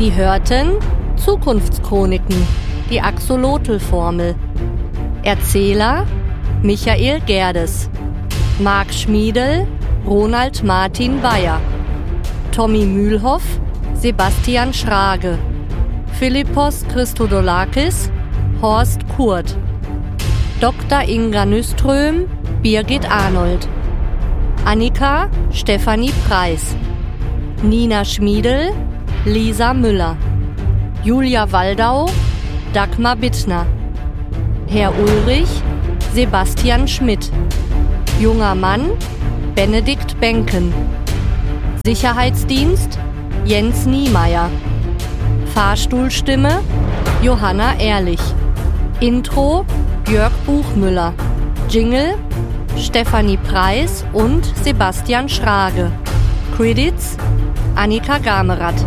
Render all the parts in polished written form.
Sie hörten Zukunftschroniken, die Axolotl-Formel. Erzähler Michael Gerdes, Marc Schmiedel, Ronald Martin Bayer, Tommy Mühlhoff, Sebastian Schrage, Philippos Christodoulakis, Horst Kurt, Dr. Inga Nyström, Birgit Arnold, Annika Stefanie Preis, Nina Schmiedel, Lisa Müller, Julia Waldau, Dagmar Bittner, Herr Ulrich, Sebastian Schmidt, junger Mann, Benedikt Benken, Sicherheitsdienst, Jens Niemeyer, Fahrstuhlstimme, Johanna Ehrlich, Intro, Jörg Buchmüller, Jingle, Stefanie Preis und Sebastian Schrage, Credits, Annika Gamerath.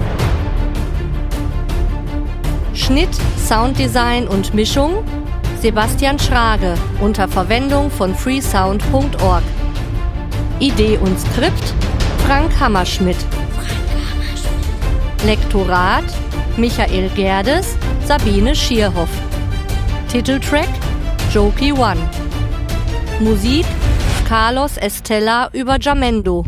Schnitt, Sounddesign und Mischung Sebastian Schrage unter Verwendung von freesound.org. Idee und Skript Frank Hammerschmidt. Lektorat Michael Gerdes, Sabine Schierhoff. Titeltrack Jokey One. Musik Carlos Estella über Jamendo.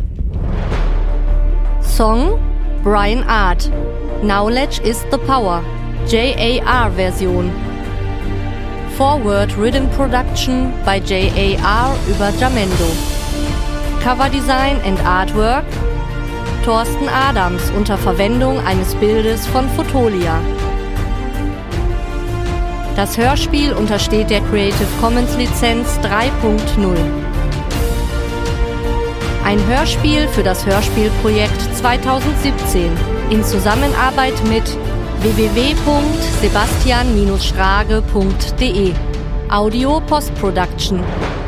Song Brian Art. Knowledge is the Power. JAR-Version. Forward Rhythm Production bei JAR über Jamendo. Cover Design and Artwork Thorsten Adams unter Verwendung eines Bildes von Fotolia. Das Hörspiel untersteht der Creative Commons Lizenz 3.0. Ein Hörspiel für das Hörspielprojekt 2017 in Zusammenarbeit mit www.sebastian-schrage.de. Audio Post Production.